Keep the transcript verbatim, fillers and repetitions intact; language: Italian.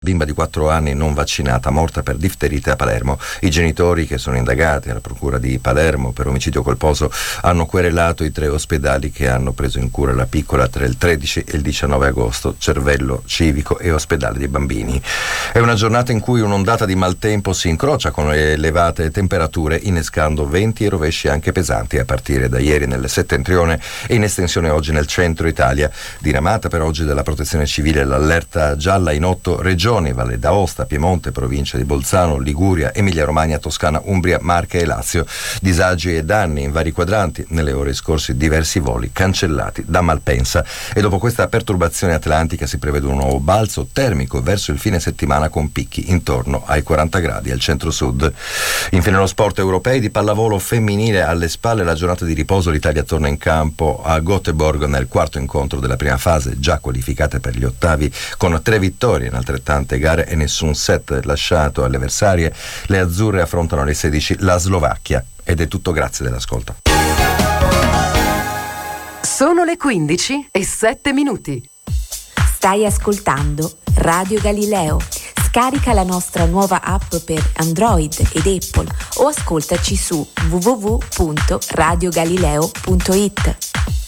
Bimba di quattro anni non vaccinata, morta per difterite a Palermo. I genitori, che sono indagati alla procura di Palermo per omicidio colposo, hanno querelato i tre ospedali che hanno preso in cura la piccola tra il tredici e il diciannove agosto, Cervello Civico e Ospedale dei Bambini. È una giornata in cui un'ondata di maltempo si incrocia con le elevate temperature, innescando venti e rovesci anche pesanti a partire da ieri nel settentrione e in estensione oggi nel centro Italia. Diramata per oggi dalla Protezione Civile l'allerta gialla in otto regioni: Valle d'Aosta, Piemonte, provincia di Bolzano, Liguria, Emilia-Romagna, Toscana, Umbria, Marche e Lazio. Disagi e danni in vari quadranti. Nelle ore scorse diversi voli cancellati da Malpensa. E dopo questa perturbazione atlantica si prevede un nuovo balzo termico verso il fine settimana con picchi intorno ai quaranta gradi al centro-sud. Infine lo sport. Europei di pallavolo femminile alle spalle la giornata di riposo. L'Italia torna in campo a Göteborg nel quarto incontro della prima fase, già qualificate per gli ottavi con tre vittorie in altrettante gare e nessun set lasciato alle avversarie. Le azzurre affrontano alle sedici la Slovacchia. Ed è tutto, grazie dell'ascolto. Sono le quindici e sette minuti. Stai ascoltando Radio Galileo. Scarica la nostra nuova app per Android ed Apple o ascoltaci su w w w punto radio galileo punto it.